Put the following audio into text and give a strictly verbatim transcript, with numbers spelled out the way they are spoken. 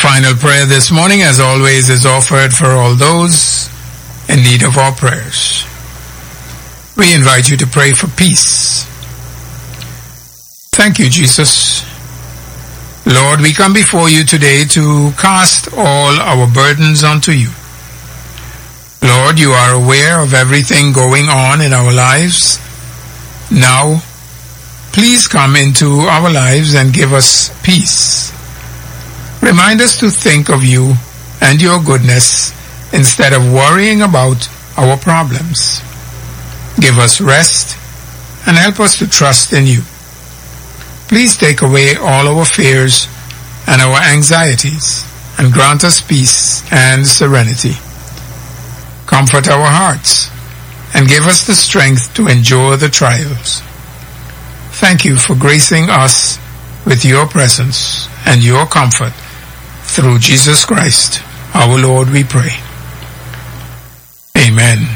final prayer this morning, as always, is offered for all those in need of our prayers. We invite you to pray for peace. Thank you, Jesus. Lord, we come before you today to cast all our burdens onto you. Lord, you are aware of everything going on in our lives. Now, please come into our lives and give us peace. Remind us to think of you and your goodness instead of worrying about our problems. Give us rest and help us to trust in you. Please take away all our fears and our anxieties and grant us peace and serenity. Comfort our hearts and give us the strength to endure the trials. Thank you for gracing us with your presence and your comfort. Through Jesus Christ, our Lord, we pray. Amen.